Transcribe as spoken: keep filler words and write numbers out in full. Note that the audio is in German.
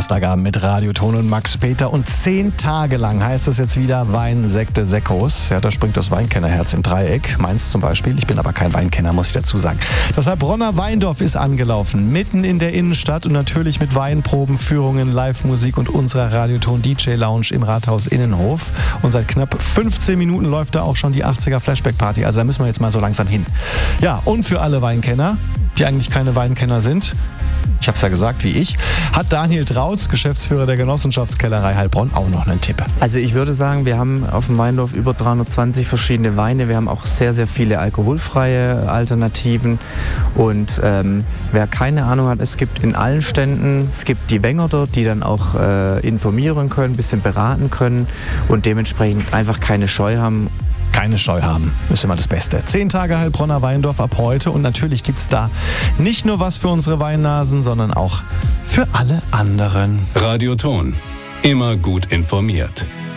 Samstagabend mit Radioton und Max Peter. Und zehn Tage lang heißt es jetzt wieder Wein, Sekte, Sekkos. Ja, da springt das Weinkennerherz im Dreieck. Meins zum Beispiel. Ich bin aber kein Weinkenner, muss ich dazu sagen. Das Heilbronner Weindorf ist angelaufen. Mitten in der Innenstadt und natürlich mit Weinproben, Führungen, Live-Musik und unserer Radioton-D J-Lounge im Rathaus Innenhof. Und seit knapp fünfzehn Minuten läuft da auch schon die achtziger Flashback-Party. Also da müssen wir jetzt mal so langsam hin. Ja, und für alle Weinkenner, die eigentlich keine Weinkenner sind, ich habe es ja gesagt, wie ich, hat Daniel Trautz, Geschäftsführer der Genossenschaftskellerei Heilbronn, auch noch einen Tipp. Also ich würde sagen, wir haben auf dem Weindorf über dreihundertzwanzig verschiedene Weine. Wir haben auch sehr, sehr viele alkoholfreie Alternativen. Und ähm, wer keine Ahnung hat, es gibt in allen Ständen, es gibt die Wenger dort, die dann auch äh, informieren können, ein bisschen beraten können und dementsprechend einfach keine Scheu haben. Keine Scheu haben, ist immer das Beste. Zehn Tage Heilbronner Weindorf ab heute und natürlich gibt es da nicht nur was für unsere Weinnasen, sondern auch für alle anderen. Radioton, immer gut informiert.